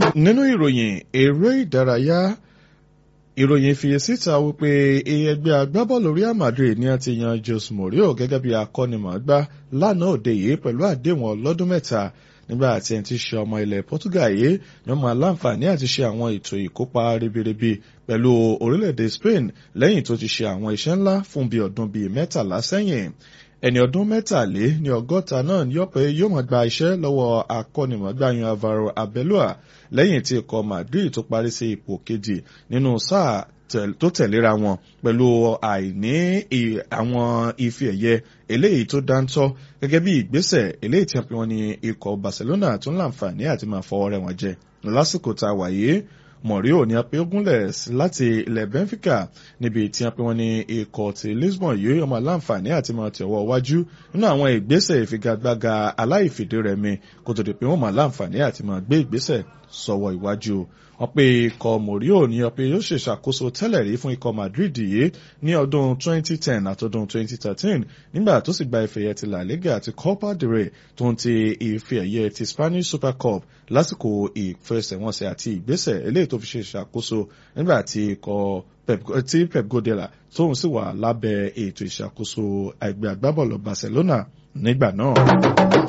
Nínú ìròyìn eré ìdárayá, ìròyìn fi síta wípé ẹgbẹ́ agbábọ́ọ̀lù Real Madrid ní a ti yan Jose Mourinho gẹ́gẹ́ bí akọ́nimọ̀ọ́gbá lánàá òde yìí pẹ̀lú àdéhùn ọlọ́dún mẹ́ta nígbà tí ẹni tí ṣe ọmọ ilẹ̀ Portugal yìí ni wọ́n máa láǹfààní àti ṣe àwọn ètò ìkópa ribiribi pẹ̀lú orílẹ̀-èdè Spain lẹ́yìn tó ti ṣe àwọn iṣẹ́ ńlá fún bí ọdún bíi mẹ́tàlá sẹ́yìn. Ẹni ọdún mẹ́tàlé ní ọgọ́ta náà ní ọ̀pẹ yóò máa gba iṣẹ́ lọ́wọ́ akọ́nimọ̀ọ́gbá yan Alvaro Arbeloa lẹ́yìn tí ikọ̀ Madrid tó parí sí ipò kejì nínú sáà tó tẹ̀léra wọn pẹ̀lú àìní àwọn ife ẹ̀yẹ eléyìí tó dáńtọ́ gẹ́gẹ́ bí ìgbésẹ̀ eléyìí tí wọ́n ní ikọ̀ Barcelona tó ń láǹfààní àti máa fọwọ́ rẹ̀ wọ́n jẹ lásìkò tá a wà yìí. Mourinho ní a pé gúnlẹ̀ láti ilẹ̀ Benfica níbi tí a pé wọ́n ní ikọ̀ ti Lisbon yìí ọmọ aláǹfààní àti máa tẹ̀wọ́ wájú nínú àwọn ìgbésẹ̀ ìfigagbága aláìfìdírẹmi kó tó di pé wọ́n máa láǹfààní àti máa gbé ìgbésẹ̀ sọ́wọ́ iwájú. Wọ́n pé ikọ̀ Mourinho ní ọpẹ́ yóò ṣe ṣàkóso tẹ́lẹ̀ rí fún ikọ̀ Madrid yìí ní ọdún 2010 àtọdún 2013 nígbà tó sì gba ife ẹ̀yẹ ti La Liga àti Copa del Rey tó ń ti ife ẹ̀yẹ ti Spanish Super Cup lásìkò ìfẹsẹ̀wọnsẹ̀ àti ìgbésẹ̀ eléyìí tó fi ṣe ṣàkóso nígbà tí ikọ̀ Pep Guardiola tóun sì wà lábẹ́ ètò ìṣàkóso ẹgbẹ́ agbábọ́ọ̀lù Barcelona nígbà náà.